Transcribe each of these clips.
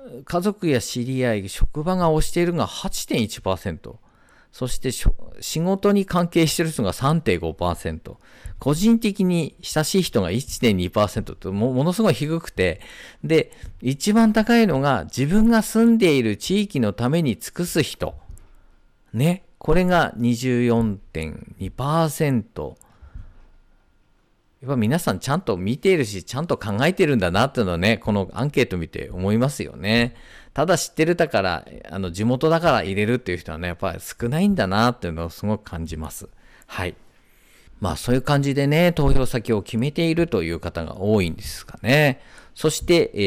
家族や知り合い、職場が推しているが 8.1%。そして仕事に関係している人が 3.5%。個人的に親しい人が 1.2% とものすごい低くて、で、一番高いのが自分が住んでいる地域のために尽くす人。ね。これが 24.2%。やっぱ皆さんちゃんと見ているし、ちゃんと考えてるんだなっていうのはね、このアンケート見て思いますよね。ただ知ってるだから、地元だから入れるっていう人はね、やっぱり少ないんだなっていうのをすごく感じます。はい。まあそういう感じでね、投票先を決めているという方が多いんですかね。そして、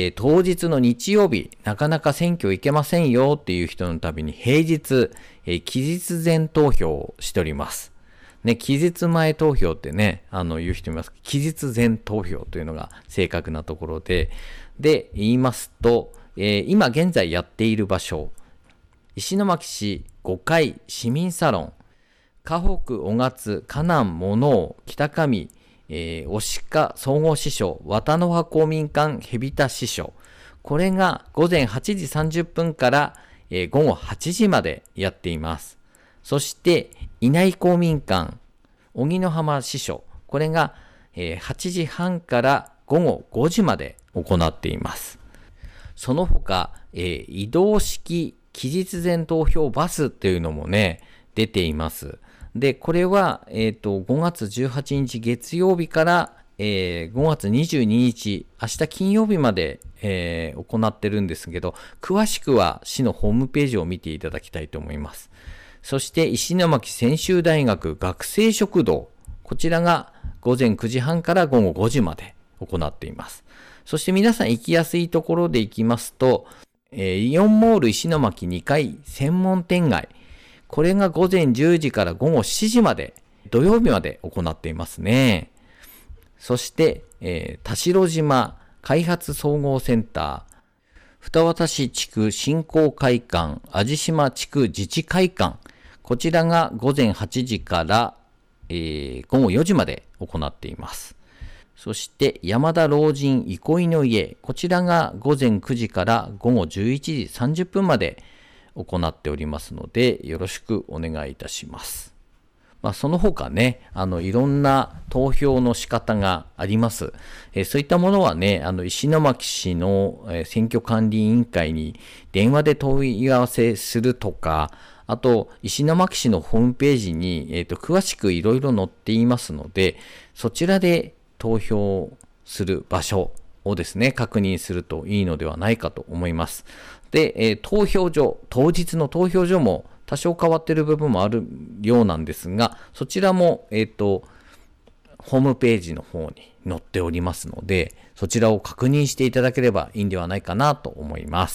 当日の日曜日、なかなか選挙行けませんよっていう人のために平日、期日前投票をしております。ね、期日前投票ってね、言う人います。期日前投票というのが正確なところで、言いますと、今現在やっている場所、石巻市5階市民サロン、河北小勝河南物尾北上、押鹿総合支所渡の葉公民館蛇田支所、これが午前8時30分から、午後8時までやっています。そして稲井公民館荻野浜支所、これが、8時半から午後5時まで行っています。その他、移動式期日前投票バスっていうのもね出ています。でこれは、5月18日月曜日から、5月22日明日金曜日まで、行ってるんですけど、詳しくは市のホームページを見ていただきたいと思います。そして石巻専修大学学生食堂、こちらが午前9時半から午後5時まで行っています。そして皆さん行きやすいところで行きますと、イオンモール石巻2階専門店街、これが午前10時から午後7時まで土曜日まで行っていますね。そして、田代島開発総合センター、二俣市地区振興会館味島地区自治会館、こちらが午前8時から、午後4時まで行っています。そして山田老人憩いの家、こちらが午前9時から午後11時30分まで行っておりますので、よろしくお願いいたします。その他ね、いろんな投票の仕方があります。そういったものはね、石巻市の選挙管理委員会に電話で問い合わせするとか、あと石巻市のホームページに、詳しくいろいろ載っていますので、そちらで投票する場所をですね、確認するといいのではないかと思います。で、投票所、当日の投票所も多少変わっている部分もあるようなんですが、そちらも、ホームページの方に載っておりますので、そちらを確認していただければいいんではないかなと思います。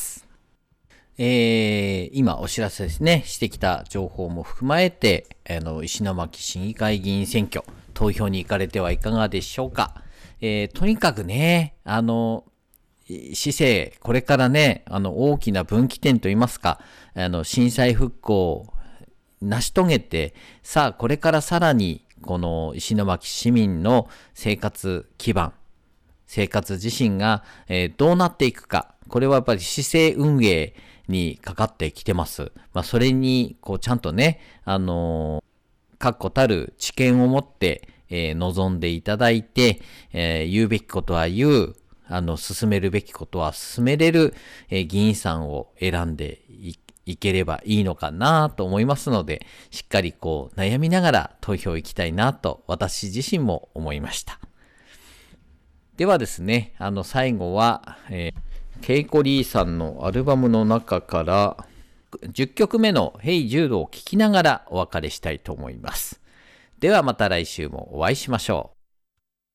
今お知らせですね、してきた情報も踏まえて、石巻市議会議員選挙、投票に行かれてはいかがでしょうか。とにかくね、市政、これからね、大きな分岐点といいますか、震災復興を成し遂げて、さあ、これからさらに、この石巻市民の生活基盤、生活自身が、どうなっていくか、これはやっぱり市政運営にかかってきてます。それに、ちゃんとね、確固たる知見を持って、臨んでいただいて、言うべきことは言う、進めるべきことは進めれる、議員さんを選んでいければいいのかなと思いますので、しっかり悩みながら投票行きたいなと私自身も思いました。ではですね、最後は、ケイコリーさんのアルバムの中から10曲目のヘイジュードを聴きながらお別れしたいと思います。ではまた来週もお会いしましょう。